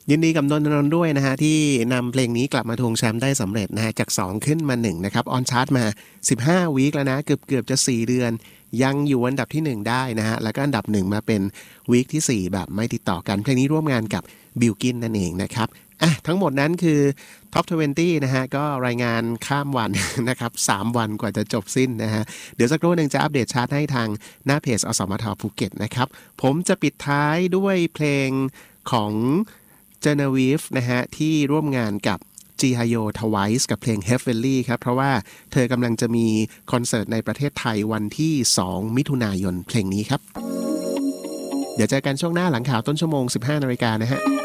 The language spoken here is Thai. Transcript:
ยินดีกับนนท์ด้วยนะฮะที่นำเพลงนี้กลับมาทวงแชมป์ได้สำเร็จนะฮะจาก2ขึ้นมา1นะครับออนชาร์ตมา15วีคแล้วนะเกือบจะ4เดือนยังอยู่อันดับที่1ได้นะฮะแล้วก็อันดับ1มาเป็นวีคที่4แบบไม่ติดต่อกันเพลงนี้ร่วมงานกับบิลกินนั่นเองนะครับทั้งหมดนั้นคือ Top 20นะฮะก็รายงานข้ามวัน นะครับ3วันกว่าจะจบสิ้นนะฮะเดี๋ยวสักครู่หนึ่งจะอัปเดตชาร์ตให้ทางหน้าเพจอสมทภูเก็ตนะครับผมจะปิดท้ายด้วยเพลงของเจเนวีฟนะฮะที่ร่วมงานกับจีฮโยทวายส์กับเพลง Heavenly ครับเพราะว่าเธอกำลังจะมีคอนเสิร์ตในประเทศไทยวันที่2มิถุนายนเพลงนี้ครับเดี๋ยวเจอกันช่วงหน้าหลังข่าวต้นชั่วโมง 15 นาฬิกานะฮะ